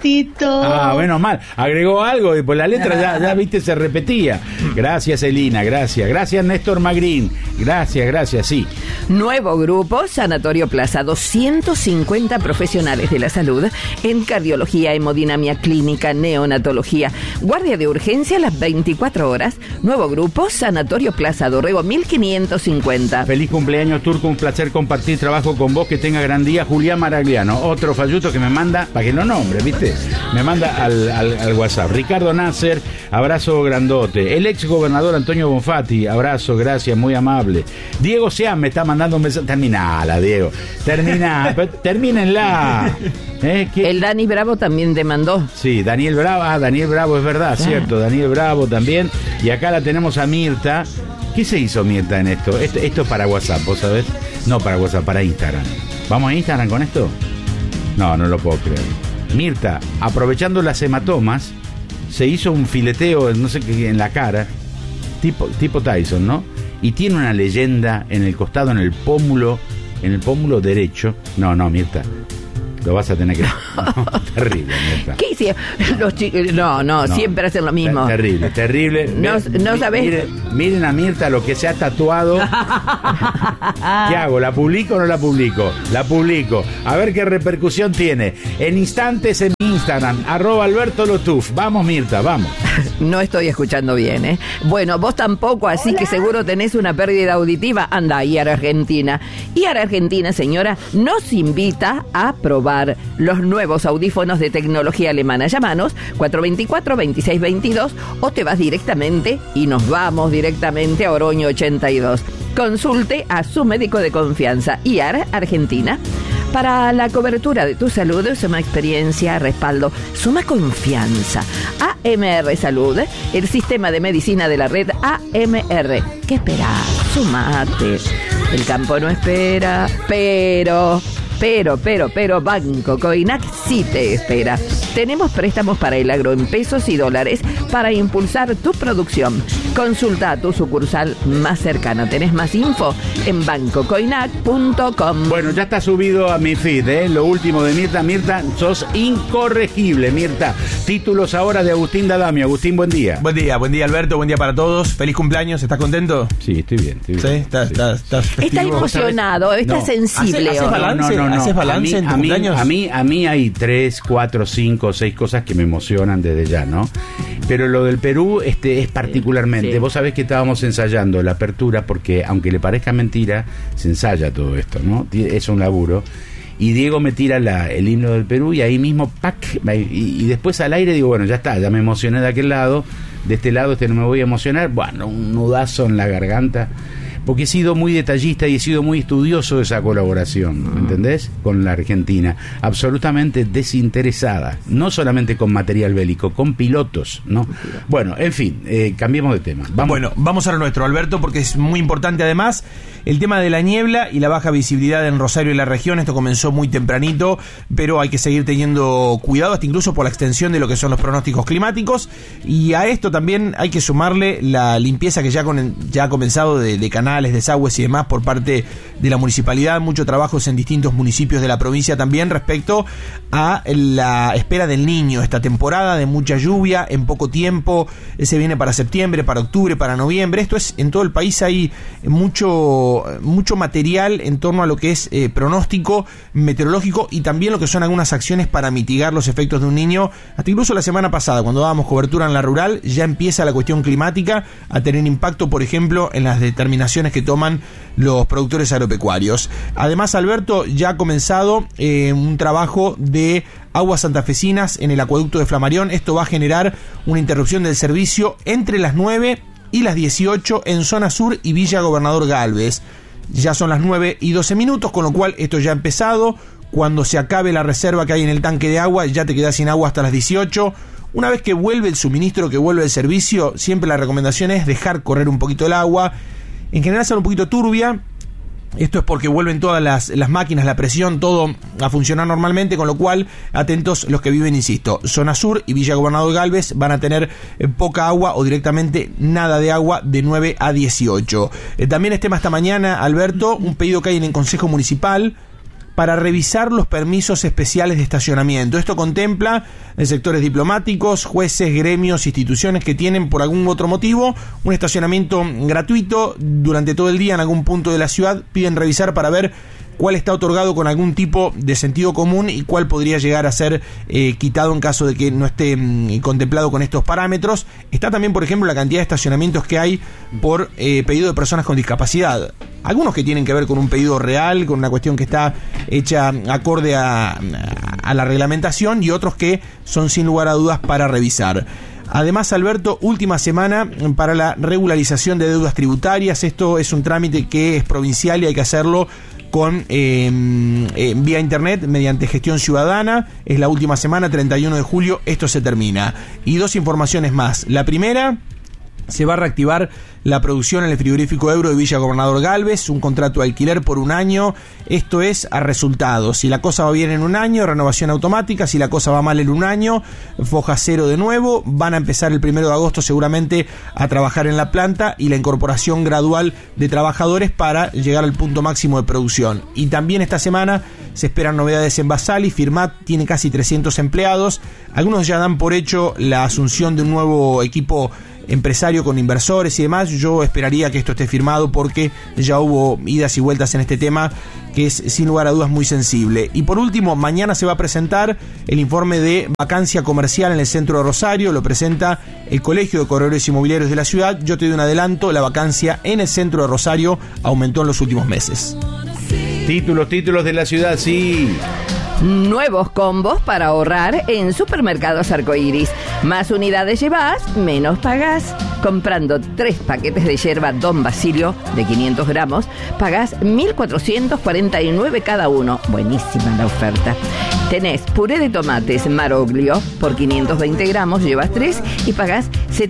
ratito. Bueno, mal. Agregó algo y pues la letra ya viste, se repetía. Gracias, Elina, gracias. Gracias, Néstor Magrín. Gracias, sí. Nuevo grupo, Sanatorio Plaza, 250 profesionales de la salud en cardiología, hemodinamia clínica, neonatología, guardia de urgencia las 24 horas. Nuevo grupo, Sanatorio Plaza, Dorrego 1550. Feliz cumpleaños, Turco, un placer compartir trabajo con vos, que tenga gran día. Julián Maragliano, otro falluto que me manda, para que lo nombre, ¿viste? Me manda al WhatsApp. Ricardo Nasser, abrazo grandote. El ex gobernador Antonio Bonfatti, abrazo, gracias, muy amable. Diego Sean me está mandando un mensaje. Terminala, Diego. Termínenla. El Dani Bravo también te mandó. Sí, Daniel Bravo, es verdad, cierto. Daniel Bravo también. Y acá la tenemos a Mirta. ¿Qué se hizo Mirta en esto? Esto es para WhatsApp, ¿vos sabés? No para WhatsApp, para Instagram. ¿Vamos a Instagram con esto? No lo puedo creer. Mirta, aprovechando las hematomas, se hizo un fileteo, no sé qué, en la cara, tipo Tyson, ¿no? Y tiene una leyenda en el costado, en el pómulo derecho. No, Mirta, lo vas a tener que... No, terrible, Mirta. ¿Qué hicieron? Los chicos, no, siempre hacen lo mismo. Terrible. No sabés. Miren a Mirta lo que se ha tatuado. ¿Qué hago? ¿La publico o no la publico? La publico. A ver qué repercusión tiene. En instantes en Instagram, @AlbertoLotuf. Vamos, Mirta, vamos. No estoy escuchando bien, ¿eh? Bueno, vos tampoco, así Hola. Que seguro tenés una pérdida auditiva. Anda, IAR Argentina. IAR Argentina, señora, nos invita a probar los nuevos audífonos de tecnología alemana. Llámanos 424-2622 o te vas directamente y nos vamos directamente a Oroño 82. Consulte a su médico de confianza, IAR Argentina. Para la cobertura de tu salud, suma experiencia, respaldo, suma confianza. AMR Salud, el sistema de medicina de la red AMR. ¿Qué esperás? Sumate. El campo no espera, pero Banco Coinac sí te espera. Tenemos préstamos para el agro en pesos y dólares para impulsar tu producción. Consulta a tu sucursal más cercana. ¿Tenés más info? En bancocoinac.com. Bueno, ya está subido a mi feed, ¿eh? Lo último de Mirta. Mirta, sos incorregible, Mirta. Títulos ahora de Agustín D'Adamio. Agustín, buen día. Buen día, Alberto, buen día para todos. Feliz cumpleaños, ¿estás contento? Sí, estoy bien. ¿Sí? ¿Estás festivo? Está emocionado, está sensible. ¿Haces balance? No. ¿Haces balance en tu cumpleaños? A mí hay 3, 4, 5, 6 cosas que me emocionan desde ya, ¿no? Pero lo del Perú es particularmente. Sí. Vos sabés que estábamos ensayando la apertura, porque aunque le parezca mentira, se ensaya todo esto, ¿no? Es un laburo. Y Diego me tira el himno del Perú y ahí mismo, ¡pac! Y después al aire digo, bueno, ya está, ya me emocioné de aquel lado, de este lado no me voy a emocionar. Bueno, un nudazo en la garganta. Porque he sido muy detallista y he sido muy estudioso de esa colaboración, ¿me entendés? Con la Argentina, absolutamente desinteresada, no solamente con material bélico, con pilotos, ¿no? Bueno, en fin, cambiemos de tema. Vamos a lo nuestro, Alberto, porque es muy importante además el tema de la niebla y la baja visibilidad en Rosario y la región. Esto comenzó muy tempranito, pero hay que seguir teniendo cuidado, hasta incluso por la extensión de lo que son los pronósticos climáticos, y a esto también hay que sumarle la limpieza que ya ha comenzado de canales, desagües y demás por parte de la municipalidad. Muchos trabajos en distintos municipios de la provincia también respecto a la espera del Niño, esta temporada de mucha lluvia en poco tiempo. Se viene para septiembre, para octubre, para noviembre. Esto es, en todo el país hay mucho material en torno a lo que es pronóstico meteorológico y también lo que son algunas acciones para mitigar los efectos de un niño. Hasta incluso la semana pasada, cuando dábamos cobertura en la rural, ya empieza la cuestión climática a tener impacto, por ejemplo, en las determinaciones que toman los productores agropecuarios. Además, Alberto, ya ha comenzado un trabajo de aguas santafesinas en el acueducto de Flamarión. Esto va a generar una interrupción del servicio entre las 9 y las 18 en zona sur y Villa Gobernador Galvez. Ya son las 9:12, con lo cual esto ya ha empezado. Cuando se acabe la reserva que hay en el tanque de agua, ya te quedas sin agua hasta las 18. Una vez que vuelve el suministro, que vuelve el servicio, siempre la recomendación es dejar correr un poquito el agua. En general sale un poquito turbia. Esto es porque vuelven todas las máquinas, la presión, todo a funcionar normalmente, con lo cual, atentos los que viven, insisto, zona sur y Villa Gobernador Galvez van a tener poca agua o directamente nada de agua de 9 a 18. También es tema esta mañana, Alberto, un pedido que hay en el Consejo Municipal para revisar los permisos especiales de estacionamiento. Esto contempla en sectores diplomáticos, jueces, gremios, instituciones que tienen por algún otro motivo un estacionamiento gratuito durante todo el día en algún punto de la ciudad. Piden revisar para ver cuál está otorgado con algún tipo de sentido común y cuál podría llegar a ser quitado en caso de que no esté contemplado con estos parámetros. Está también, por ejemplo, la cantidad de estacionamientos que hay por pedido de personas con discapacidad. Algunos que tienen que ver con un pedido real, con una cuestión que está hecha acorde a la reglamentación, y otros que son sin lugar a dudas para revisar. Además, Alberto, última semana para la regularización de deudas tributarias. Esto es un trámite que es provincial y hay que hacerlo con vía internet mediante gestión ciudadana. Es la última semana, 31 de julio, esto se termina. Y dos informaciones más. La primera, se va a reactivar la producción en el frigorífico Ebro de Villa Gobernador Galvez, un contrato de alquiler por un año. Esto es a resultados. Si la cosa va bien en un año, renovación automática. Si la cosa va mal en un año, foja cero de nuevo. Van a empezar el 1 de agosto seguramente a trabajar en la planta y la incorporación gradual de trabajadores para llegar al punto máximo de producción. Y también esta semana se esperan novedades en Basali. Firmat tiene casi 300 empleados. Algunos ya dan por hecho la asunción de un nuevo equipo empresario con inversores y demás. Yo esperaría que esto esté firmado porque ya hubo idas y vueltas en este tema que es sin lugar a dudas muy sensible. Y por último, mañana se va a presentar el informe de vacancia comercial en el centro de Rosario. Lo presenta el Colegio de Corredores Inmobiliarios de la ciudad. Yo te doy un adelanto: la vacancia en el centro de Rosario aumentó en los últimos meses. Títulos de la ciudad, sí. Nuevos combos para ahorrar en Supermercados Arcoiris. Más unidades llevas, menos pagás. Comprando 3 paquetes de yerba Don Basilio de 500 gramos, pagás 1.449 cada uno. Buenísima la oferta. Tenés puré de tomates Maroglio por 520 gramos, llevas 3 y pagás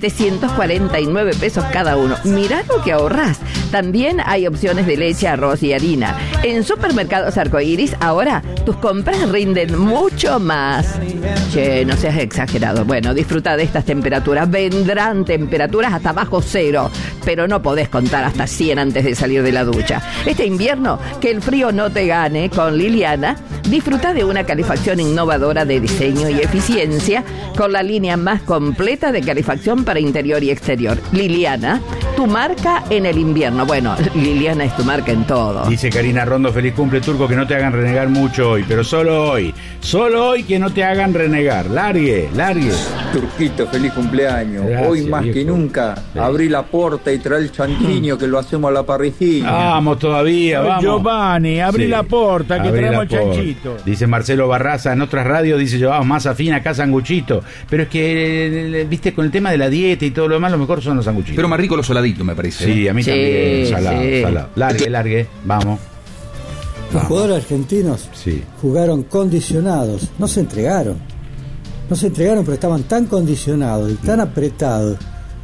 749 pesos cada uno. Mirá lo que ahorrás. También hay opciones de leche, arroz y harina. En Supermercados Arcoiris ahora tus compras rinden mucho más. Che, no seas exagerado. Bueno, disfruta de estas temperaturas. Vendrán temperaturas hasta bajo cero, pero no podés contar hasta 100 antes de salir de la ducha. Este invierno, que el frío no te gane, con Liliana, disfruta de una calefacción innovadora de diseño y eficiencia con la línea más completa de calefacción para interior y exterior. Liliana, tu marca en el invierno. Bueno, Liliana es tu marca en todo. Dice Karina Rondo: feliz cumple, Turco, que no te hagan renegar mucho hoy, pero solo hoy, que no te hagan renegar. Largue. Turquito, feliz cumpleaños. Gracias, hoy más viejo. Que nunca, sí. Abrí la puerta y trae el chanchiño que lo hacemos a la parrillita. Vamos todavía, vamos. Giovanni, abrí la puerta que traemos el chanchito. Dice Marcelo Barraza, en otras radios dice: llevamos masa fina, acá sanguchito. Pero es que, viste, con el tema de la dieta y todo lo demás, lo mejor son los sanguchitos. Pero más rico los soladitos, me parece. Sí, a mí también. Salado. Largue, vamos. Los jugadores argentinos jugaron condicionados, no se entregaron, pero estaban tan condicionados y tan apretados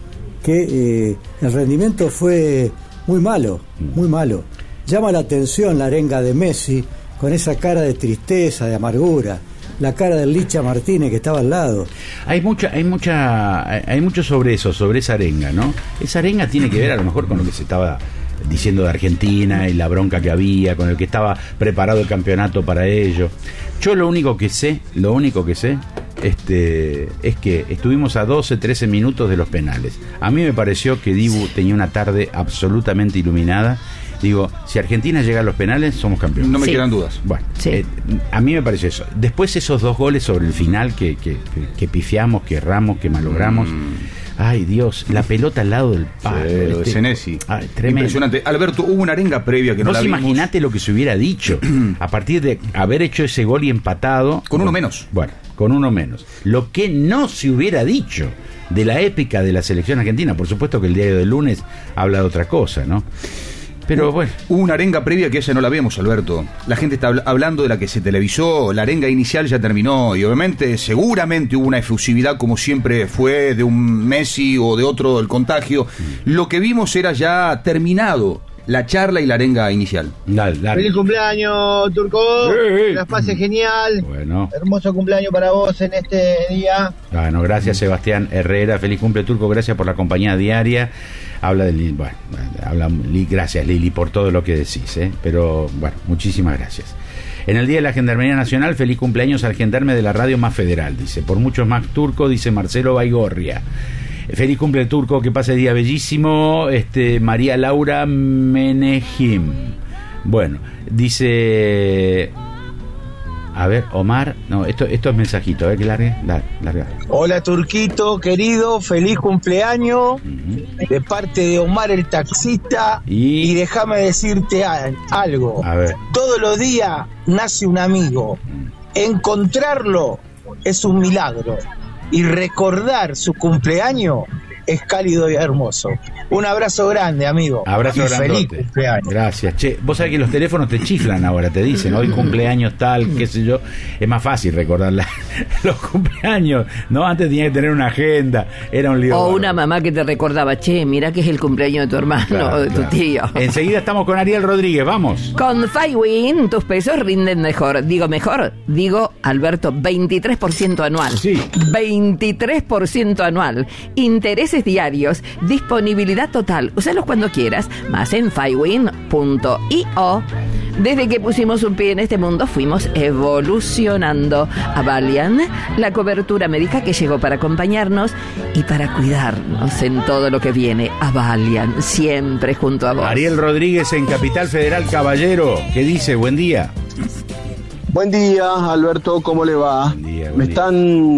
que el rendimiento fue muy malo. Llama la atención la arenga de Messi con esa cara de tristeza, de amargura, la cara del Licha Martínez que estaba al lado. Hay mucho sobre eso, sobre esa arenga, ¿no? Esa arenga tiene que ver a lo mejor con lo que se estaba diciendo de Argentina y la bronca que había, con el que estaba preparado el campeonato para ello. Yo lo único que sé es que estuvimos a 12-13 minutos de los penales. A mí me pareció que Dibu tenía una tarde absolutamente iluminada. Digo, si Argentina llega a los penales, somos campeones. No me quedan dudas. Bueno, a mí me pareció eso. Después esos 2 goles sobre el final que pifiamos, que erramos, que malogramos. Ay, Dios, la pelota al lado del palo. Senesi. Tremendo. Impresionante. Alberto, hubo una arenga previa que no la vimos. Imaginate lo que se hubiera dicho a partir de haber hecho ese gol y empatado. Con uno menos. Bueno, con uno menos. Lo que no se hubiera dicho de la épica de la selección argentina. Por supuesto que el diario del lunes habla de otra cosa, ¿no? Pero bueno. Hubo una arenga previa que esa no la vemos, Alberto. La gente está hablando de la que se televisó. La arenga inicial ya terminó. Y obviamente, seguramente hubo una efusividad, como siempre fue, de un Messi o de otro del contagio. Lo que vimos era ya terminado la charla y la arenga inicial. Dale. Feliz cumpleaños, Turco. La fase genial. Bueno. Hermoso cumpleaños para vos en este día. Bueno, gracias, Sebastián Herrera. Feliz cumple, Turco. Gracias por la compañía diaria. Gracias, Lili, por todo lo que decís, Pero bueno, muchísimas gracias. En el Día de la Gendarmería Nacional, feliz cumpleaños al gendarme de la radio más federal, dice. Por muchos más Turco, dice Marcelo Baigorria. Feliz cumple Turco, que pase día bellísimo. María Laura Menejim. Bueno, dice... A ver, Omar, no, esto es mensajito, a ver que larga. Hola Turquito, querido, feliz cumpleaños, de parte de Omar el taxista, y déjame decirte algo, a ver. Todos los días nace un amigo, encontrarlo es un milagro, y recordar su cumpleaños es cálido y hermoso. Un abrazo grande, amigo. Abrazo grande. Feliz cumpleaños. Gracias. Che, vos sabés que los teléfonos te chiflan ahora, te dicen, hoy cumpleaños tal, qué sé yo. Es más fácil recordar los cumpleaños, ¿no? Antes tenía que tener una agenda, era un lío. O una mamá que te recordaba, che, mira que es el cumpleaños de tu hermano o de tu tío. Enseguida estamos con Ariel Rodríguez, vamos. Con FiWin, tus pesos rinden mejor. Digo, Alberto, 23% anual. Sí. 23% anual. Intereses diarios, disponibilidad total, úsalos cuando quieras, más en fiwin.io. Desde que pusimos un pie en este mundo fuimos evolucionando. Avalian, la cobertura médica que llegó para acompañarnos y para cuidarnos en todo lo que viene. Avalian, siempre junto a vos. Ariel Rodríguez en Capital Federal, caballero, ¿qué dice? Buen día. Buen día, Alberto, ¿cómo le va? Buen día. Me están